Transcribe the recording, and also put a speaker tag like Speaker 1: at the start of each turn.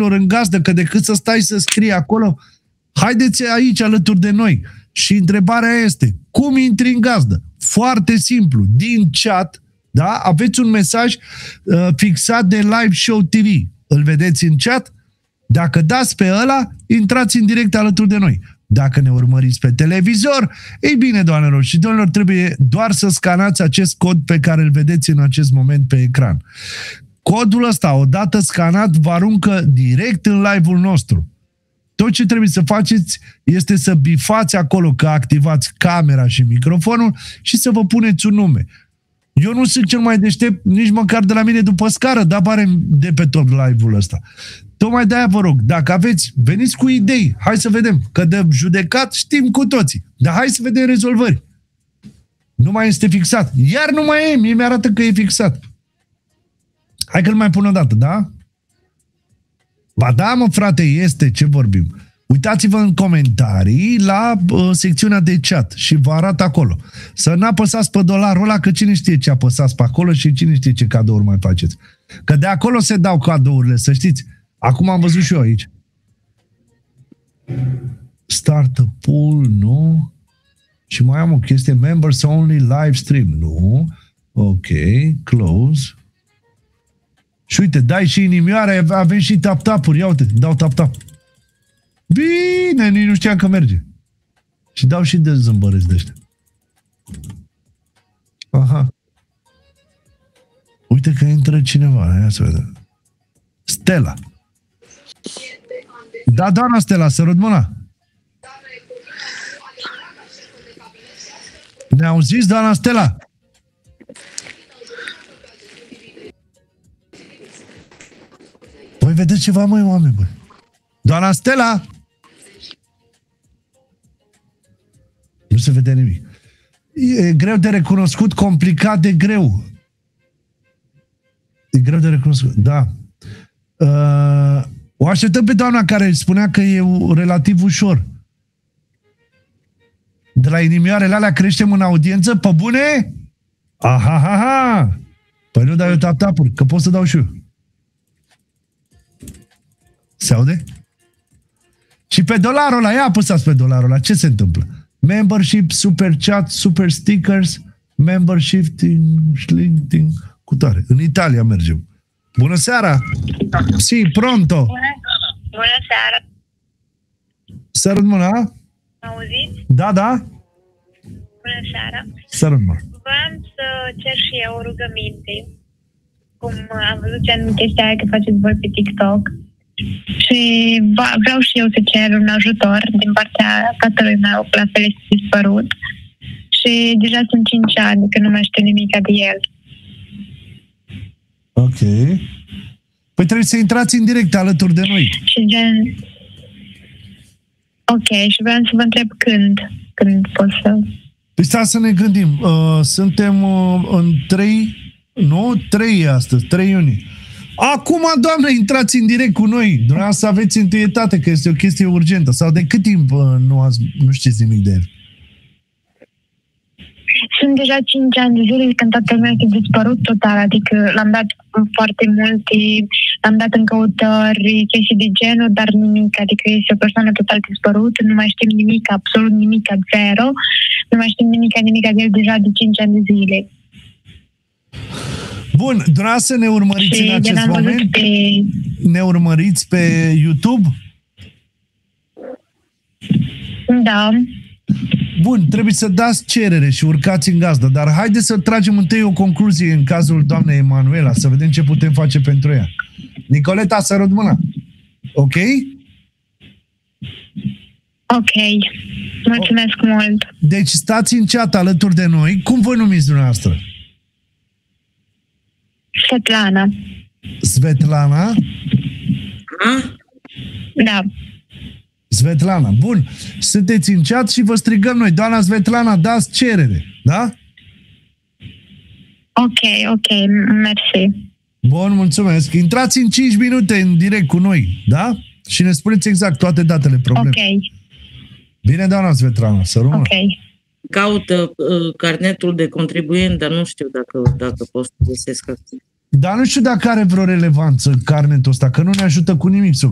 Speaker 1: invitaților în gazdă, că decât să stai să scrii acolo, haideți aici alături de noi. Și întrebarea este, cum intri în gazdă? Foarte simplu, din chat, da? Aveți un mesaj fixat de Live Show TV. Îl vedeți în chat? Dacă dați pe ăla, intrați în direct alături de noi. Dacă ne urmăriți pe televizor, ei bine, doamnelor și domnilor, trebuie doar să scanați acest cod pe care îl vedeți în acest moment pe ecran. Codul ăsta, odată scanat, vă aruncă direct în live-ul nostru. Tot ce trebuie să faceți este să bifați acolo că activați camera și microfonul și să vă puneți un nume. Eu nu sunt cel mai deștept, nici măcar de la mine după scară, dar pare de pe tot live-ul ăsta. Tocmai de-aia vă rog, dacă aveți, veniți cu idei, hai să vedem, că de judecat știm cu toții, dar hai să vedem rezolvări. Nu mai este fixat. Iar nu mai e, mie mi-arată că e fixat. Hai că-l mai pun o dată, da? Ba da, mă, frate, este, ce vorbim? Uitați-vă în comentarii la secțiunea de chat și vă arată acolo. Să n-apăsați pe dolarul ăla, că cine știe ce apăsați pe acolo și cine știe ce cadouri mai faceți. Că de acolo se dau cadourile, să știți. Acum am văzut și eu aici. Start a pool, nu. Și mai am o chestie, members only live stream, nu. Ok, close. Și uite, dai și inimioare, avem și tap-tap-uri. Ia uite, dau tap-tap. Bine, nici nu știam că merge. Și dau și de zâmbăreți de ăștia. Aha. Uite că intră cineva. Ia să vedem. Stella. Da, doamna Stella, sărut mâna. Ne auziți, doamna Stella? Păi vedeți ceva, măi, oameni buni. Doamna Stella? Nu se vede nimic. E greu de recunoscut, complicat de greu. E greu de recunoscut, da. O așteptăm pe doamna care spunea că e relativ ușor. De la inimioarele alea creștem în audiență? Pe bune? Aha, ha, ha. Păi nu dau eu tap-tap-uri, că pot să dau și eu. Se aude? Și pe dolarul ăla, ia apăsați pe dolarul ăla, ce se întâmplă? Membership, super chat, super stickers, membership, cu tare. În Italia mergem. Bună seara! Si, pronto!
Speaker 2: Bună seara!
Speaker 1: Sărut mâna?
Speaker 2: Auziți?
Speaker 1: Da, da?
Speaker 2: Bună seara!
Speaker 1: Sărut mâna.
Speaker 2: Vreau să cer și eu o rugăminte. Cum am văzut în chestia aia că faceți voi pe TikTok. Și vreau și eu să cer un ajutor din partea tatălui meu, la fel este dispărut. Și deja sunt 5 ani că nu mai știu nimic de el.
Speaker 1: Ok. Păi trebuie să intrați în direct alături de noi.
Speaker 2: Și gen... Ok, și vreau să vă întreb când pot să...
Speaker 1: Păi stai să ne gândim. Suntem în 3 astăzi, 3 iunie. Acum, doamne, intrați în direct cu noi. Dumneavoastră aveți întâietate, că este o chestie urgentă. Sau de cât timp nu știți nimic de el?
Speaker 2: Sunt deja 5 ani de zile când tatăl meu este dispărut total, adică l-am dat foarte multe, l-am dat în căutări, chestii de genul, dar nimic, adică este o persoană total dispărută, nu mai știm nimic, absolut nimic, zero, nu mai știm nimic de el deja de 5 ani de zile.
Speaker 1: Bun, dumneavoastră ne urmăriți
Speaker 2: și
Speaker 1: în acest moment? Ne urmăriți pe YouTube?
Speaker 2: Da.
Speaker 1: Bun, trebuie să dați cerere și urcați în gazdă, dar haideți să tragem întâi o concluzie în cazul doamnei Emanuela, să vedem ce putem face pentru ea. Nicoleta, sărut mâna. Ok?
Speaker 2: Ok. Mulțumesc mult.
Speaker 1: Deci stați în chat alături de noi. Cum vă numiți dumneavoastră?
Speaker 2: Svetlana.
Speaker 1: Svetlana?
Speaker 2: Da.
Speaker 1: Svetlana, bun. Sunteți în chat și vă strigăm noi. Doamna Svetlana, dați cerere, da?
Speaker 2: Ok, mersi.
Speaker 1: Bun, mulțumesc. Intrați în 5 minute în direct cu noi, da? Și ne spuneți exact toate datele problemei.
Speaker 2: Ok.
Speaker 1: Bine, doamna Svetlana, să rămână.
Speaker 2: Ok.
Speaker 3: Caută carnetul de contribuent, dar nu știu dacă pot să găsesc activ.
Speaker 1: Dar nu știu dacă are vreo relevanță carnetul ăsta, că nu ne ajută cu nimic să